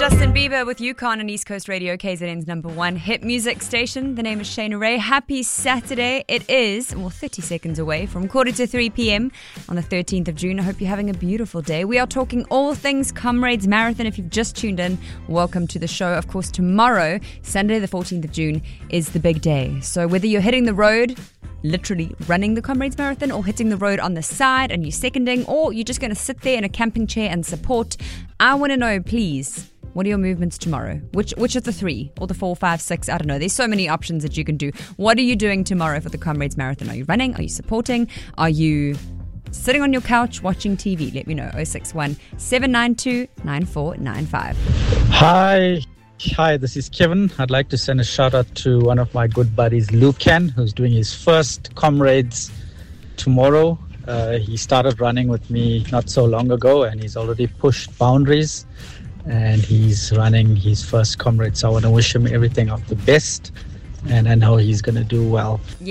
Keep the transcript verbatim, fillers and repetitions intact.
Justin Bieber with Yukon on East Coast Radio, K Z N's number one hit music station. The name is Shayna Ray. Happy Saturday. It is, well, thirty seconds away from quarter to three p.m. on the thirteenth of June. I hope you're having a beautiful day. We are talking all things Comrades Marathon. If you've just tuned in, welcome to the show. Of course, tomorrow, Sunday the fourteenth of June, is the big day. So whether you're hitting the road, literally running the Comrades Marathon, or hitting the road on the side and you're seconding, or you're just going to sit there in a camping chair and support, I want to know, please, what are your movements tomorrow? Which which of the three? Or the four, five, six? I don't know. There's so many options that you can do. What are you doing tomorrow for the Comrades Marathon? Are you running? Are you supporting? Are you sitting on your couch watching T V? Let me know. oh six one, seven nine two, nine four nine five. Hi. Hi, this is Kevin. I'd like to send a shout out to one of my good buddies, Lucan, who's doing his first Comrades tomorrow. Uh, he started running with me not so long ago, and he's already pushed boundaries, and he's running his first Comrades. So I want to wish him everything of the best, and I know he's going to do well.